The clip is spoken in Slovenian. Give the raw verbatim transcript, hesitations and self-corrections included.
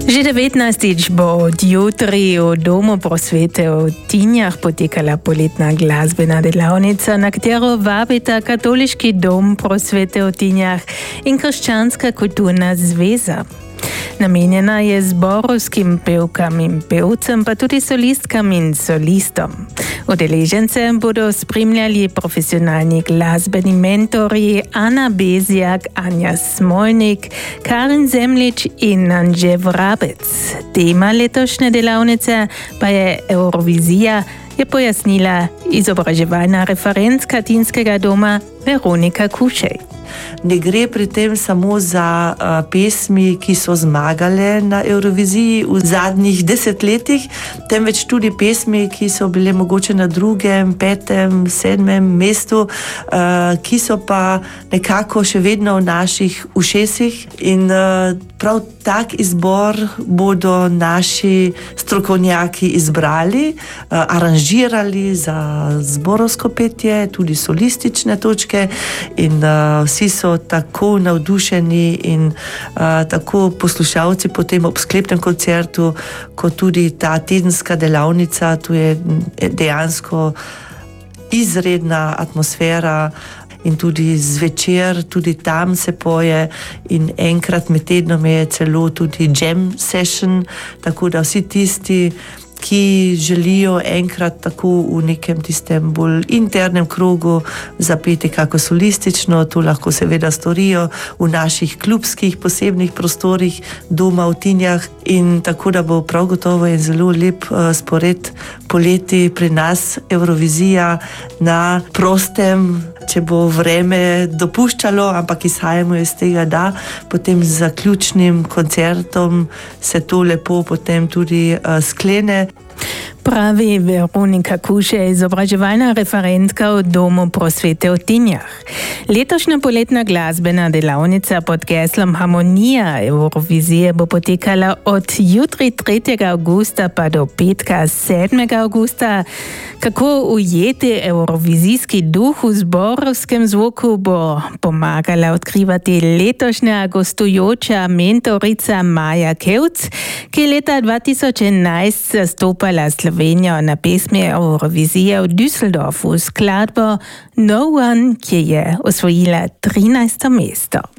Že devetnajstič bo od jutri v Domu prosvete v Tinjah potekala poletna glasbena delavnica, na katero vabita Katoliški dom prosvete v Tinjah in Krščanska kulturna zveza. Namenjena je zborovskim pevkam in pevcem, pa tudi solistkam in solistom. Udeležence bodo spremljali profesionalni glasbeni mentorji Ana Bezjak, Anja Smolnik, Karen Zemlič in Anže Vrabec. Tema letošnje delavnice pa je Eurovizija, je pojasnila izobraževalna referentka Tinskega doma Veronika Kušej. Ne gre pri tem samo za uh, pesmi, ki so zmagale na Euroviziji v zadnjih desetletjih, temveč tudi pesmi, ki so bile mogoče na drugem, petem, sedmem mestu, uh, ki so pa nekako še vedno v naših ušesih. In uh, prav tak izbor bodo naši strokovnjaki izbrali, uh, aranžirali za zborovsko petje, tudi solistične točke in uh, vsi so tako navdušeni in uh, tako poslušalci potem ob sklepnem koncertu, kot tudi ta tedenska delavnica, tu je dejansko izredna atmosfera in tudi zvečer, tudi tam se poje in enkrat med tednom je celo tudi jam session, tako da vsi tisti, ki želijo enkrat tako v nekem tistem bolj internem krogu zapeti kako solistično, to lahko seveda storijo v naših klubskih posebnih prostorih doma v Tinjah in tako da bo prav gotovo en zelo lep uh, spored poleti pri nas Eurovizija na prostem, če bo vreme dopuščalo, ampak izhajamo iz tega, da potem z zaključnim koncertom se to lepo potem tudi uh, sklene. Pravi Veronika Kušej, izobraževalna referentka v Domu prosvete v Tinjah. Letošnja poletna glasbena delavnica pod geslom Harmonija Eurovizije bo potekala od jutri tretjega avgusta pa do petka sedmega avgusta. Kako ujeti eurovizijski duh v zborovskem zvoku bo pomagala odkrivati letošnja gostujoča mentorica Maja Kevc, ki je leta dva tisoč enajst zastopala Slovenijo na pesmi Eurovizije v Düsseldorfu skladbo No One, ki je osvojila trinajsto mesto.